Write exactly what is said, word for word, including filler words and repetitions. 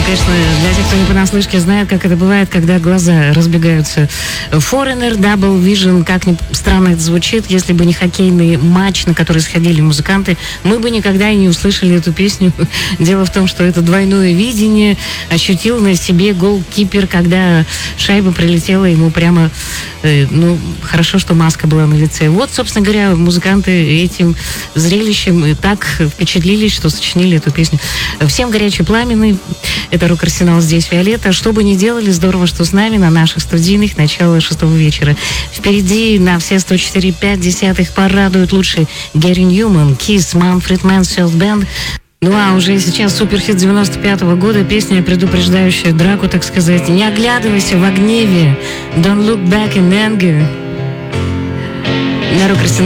конечно, для тех, кто не понаслышке знает, как это бывает, когда глаза разбегаются. Foreigner, Double Vision, как ни странно это звучит, если бы не хоккейный матч, на который сходили музыканты, мы бы никогда и не услышали эту песню. Дело в том, что это двойное видение ощутил на себе голкипер, когда шайба прилетела ему прямо, э, ну, хорошо, что маска была на лице. Вот, собственно говоря, музыканты этим зрелищем так впечатлились, что сочинили эту песню. Всем горячий пламенный. Это Рок-Арсенал, здесь Виолетта. Что бы ни делали, здорово, что с нами на наших студийных начало шестого вечера. Впереди на все сто четыре и пять десятых порадуют лучшие Гэри Ньюман, Kiss, Manfred Mann's Band. Ну а уже сейчас суперхит девяносто пятого года, песня, предупреждающая драку, так сказать. Не оглядывайся в гневе. Don't look back in anger. На Рок-Арсенал.